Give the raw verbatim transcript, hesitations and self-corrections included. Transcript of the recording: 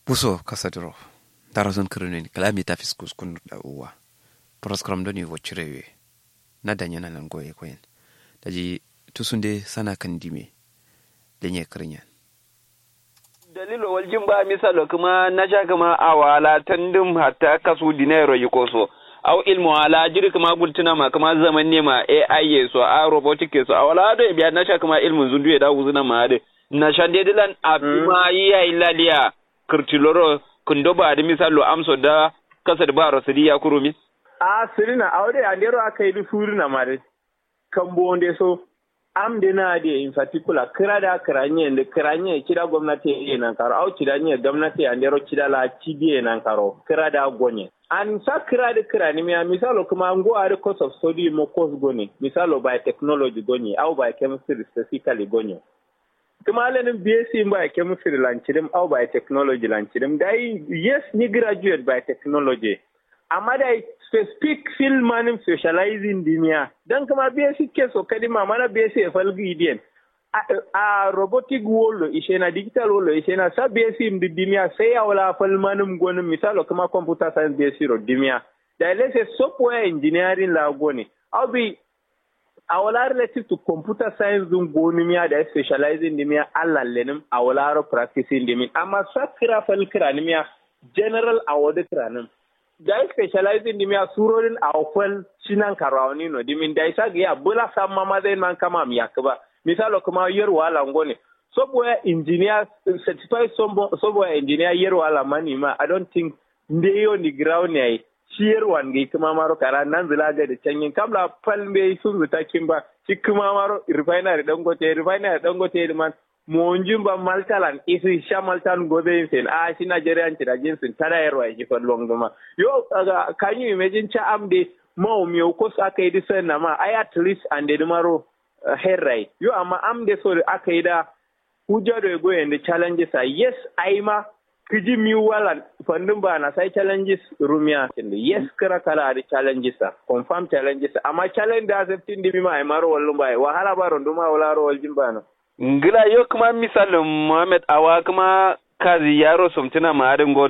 buso kasadro darazon kirinin kalami ta fiskus kun da uwa proskram doni vochirewe na danyana nan goye koyen daji tusunde sana kan dime lenye krinya dalilo waljin ba misalo kuma na sha kuma awala tandum hatta kasu dinero yikoso au ilmu ala jiri kuma gultuna ma kuma zaman ne ma A I so a robotic so awala do biya na sha kuma ilmun zundu ya dawo zuna ma de na sha de dilan abuma ya ilaliya kirtiloro kundo ba da misalo amso da kasa da ba rosidi kurumi a sirina awde andero akai du surina mare kambo onde so am de na de in particular kira da kiranye da kiranye kira gwamnati e nan karo au kira nye gwamnati andero kira la cibiye nan karo kira da gonye an sa kira da kira ni mi misalo kuma ngo are course of study mo course goni misalo by technology goni au by chemistry specifically goni kuma alanin B S c by chemistry lanchirim au by technology lanchirim dai yes ni graduate by technology amma dai specific field manim specializing dimiya dan kuma B S c ke so kadima mana B S c falgi idien a robotic wolo ishena digital wolo ishena sa B S c mdi dimiya sai ya wala fal manim gonin misalo kuma computer science B S c ro dimiya da lese software engineering la goni au bi awala relative to computer science dun gonimiya da specializing dimiya allallenim awala ro practicing dimin amma sakira fal kiranimiya general awode kiranim da specializing dimiya surorin awfal shinan karawani no dimin da isa ga ya bula samma ma zai man kama miya ba misalo kuma yerwa langone software engineer certified software engineer yerwa la mani ma I don't think ndeyo ni ground ne shiyar wange kuma maro kara nan zilaga da canyin kamla palme sun zuta kimba shi kuma maro refinery dangote refinery dangote man monjin ba maltalan isi sha maltan gobe sen a shi Nigerian ci da jinsin tara yarwa yake fallon goma yo can you imagine cha amde mo mi ko aka yi disen na ma I at least and the maro herrai yo amma amde so aka yi da hujjado go and the challenges are yes ai ma kiji mi wala fandin ba na sai challenges rumiya yes kara kala da challenges a confirm challenges amma challenge da zaftin dimi ma ai maro wallon bai wahala ba rondo ma wala ro waljin ba no ngila yo kuma misalin Muhammad awa kuma kazi yaro somtina ma adin